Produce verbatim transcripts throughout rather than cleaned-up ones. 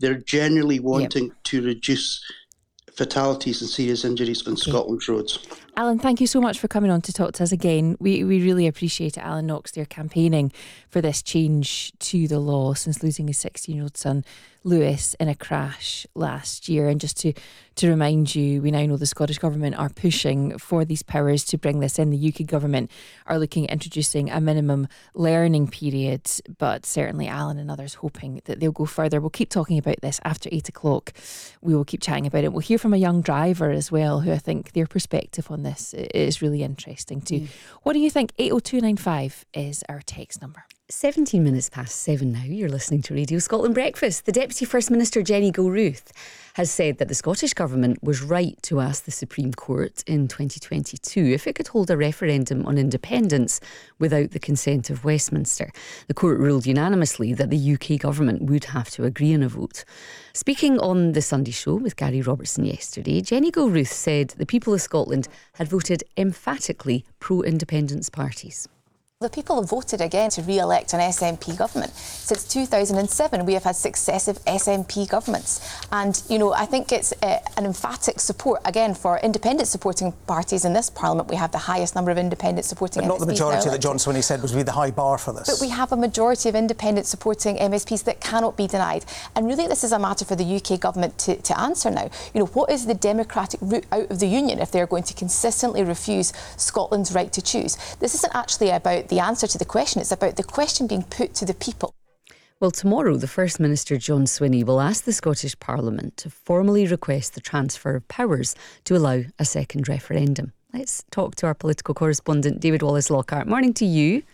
They're generally wanting yep. to reduce fatalities and serious injuries on okay. Scotland's roads. Alan, thank you so much for coming on to talk to us again. We we really appreciate it. Alan Knox there, campaigning for this change to the law since losing his sixteen-year-old son Lewis in a crash last year. And just to, to remind you, we now know the Scottish Government are pushing for these powers to bring this in. The U K Government are looking at introducing a minimum learning period, but certainly Alan and others hoping that they'll go further. We'll keep talking about this after eight o'clock. We will keep chatting about it. We'll hear from a young driver as well, who I think their perspective on this is really interesting too. Mm. What do you think? eight oh two nine five is our text number. seventeen minutes past seven now. You're listening to Radio Scotland Breakfast. The Deputy First Minister Jenny Gilruth has said that the Scottish Government was right to ask the Supreme Court in twenty twenty-two if it could hold a referendum on independence without the consent of Westminster. The court ruled unanimously that the U K Government would have to agree on a vote. Speaking on The Sunday Show with Gary Robertson yesterday, Jenny Gilruth said the people of Scotland had voted emphatically pro-independence parties. The people have voted again to re-elect an S N P government. Since two thousand seven, we have had successive S N P governments. And, you know, I think it's uh, an emphatic support, again, for independent supporting parties in this Parliament. We have the highest number of independent supporting but M S Ps. Not the majority that John Swinney said would be the high bar for this. But we have a majority of independent supporting M S Ps that cannot be denied. And really, this is a matter for the U K Government to, to answer now. You know, what is the democratic route out of the Union if they're going to consistently refuse Scotland's right to choose? This isn't actually about the answer to the question, it's about the question being put to the people. Well, tomorrow the First Minister John Swinney will ask the Scottish Parliament to formally request the transfer of powers to allow a second referendum. Let's talk to our political correspondent David Wallace-Lockhart. Morning to you.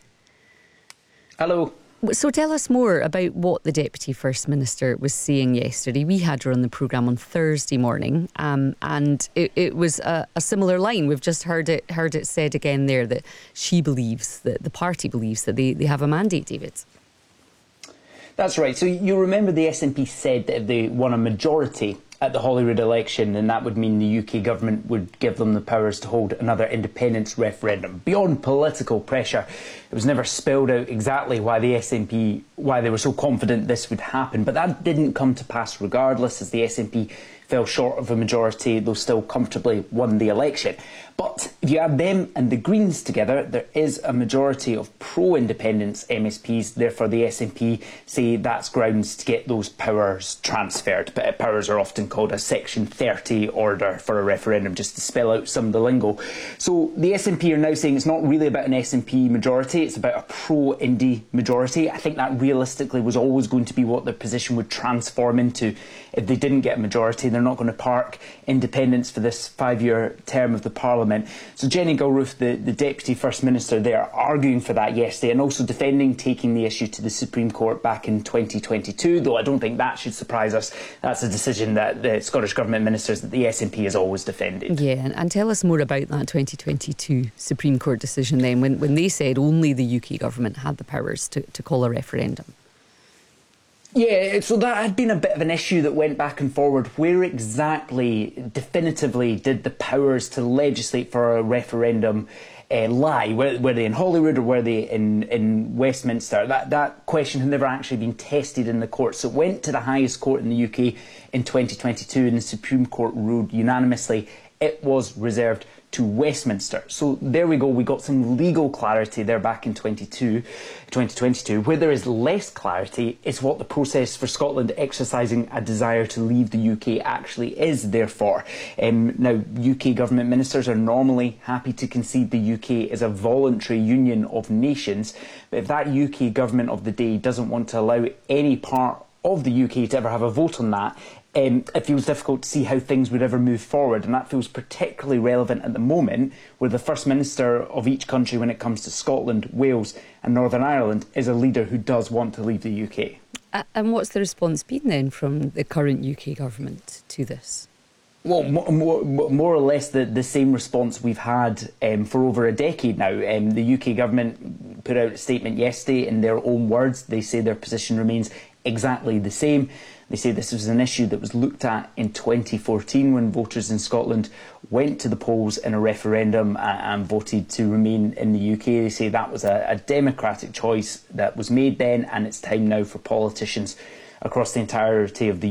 Hello. So tell us more about what the Deputy First Minister was saying yesterday. We had her on the programme on Thursday morning, um, and it, it was a, a similar line. We've just heard it heard it said again there that she believes, that the party believes that they, they have a mandate, David. That's right. So you remember the S N P said that if they won a majority at the Holyrood election, then that would mean the U K Government would give them the powers to hold another independence referendum. Beyond political pressure, it was never spelled out exactly why the S N P, why they were so confident this would happen. But that didn't come to pass regardless, as the S N P fell short of a majority, though still comfortably won the election. But if you add them and the Greens together, there is a majority of pro-independence M S Ps. Therefore, the S N P say that's grounds to get those powers transferred. But powers are often called a Section thirty order for a referendum, just to spell out some of the lingo. So the S N P are now saying it's not really about an S N P majority, it's about a pro-Indie majority. I think that realistically was always going to be what their position would transform into if they didn't get a majority. They're not going to park independence for this five-year term of the Parliament. So Jenny Gilruth, the, the Deputy First Minister there, arguing for that yesterday and also defending taking the issue to the Supreme Court back in twenty twenty-two, though I don't think that should surprise us. That's a decision that the Scottish Government ministers, that the S N P has always defended. Yeah, and, and tell us more about that twenty twenty-two Supreme Court decision then, when, when they said only the U K Government had the powers to, to call a referendum. Yeah, so that had been a bit of an issue that went back and forward. Where exactly, definitively, did the powers to legislate for a referendum uh, lie? Were, were they in Holyrood or were they in, in Westminster? That, that question had never actually been tested in the court. So it went to the highest court in the U K in twenty twenty-two, and the Supreme Court ruled unanimously it was reserved to Westminster. So there we go, we got some legal clarity there back in twenty twenty-two. Where there is less clarity is what the process for Scotland exercising a desire to leave the U K actually is, therefore. Um, now, U K Government ministers are normally happy to concede the U K is a voluntary union of nations, but if that U K Government of the day doesn't want to allow any part of the U K to ever have a vote on that, Um, it feels difficult to see how things would ever move forward, and that feels particularly relevant at the moment, where the First Minister of each country when it comes to Scotland, Wales and Northern Ireland is a leader who does want to leave the U K. Uh, and what's the response been then from the current U K Government to this? Well, more, more, more or less the, the same response we've had um, for over a decade now. Um, the U K Government put out a statement yesterday in their own words. They say their position remains exactly the same. They say this was an issue that was looked at in twenty fourteen when voters in Scotland went to the polls in a referendum and voted to remain in the U K. They say that was a, a democratic choice that was made then, and it's time now for politicians across the entirety of the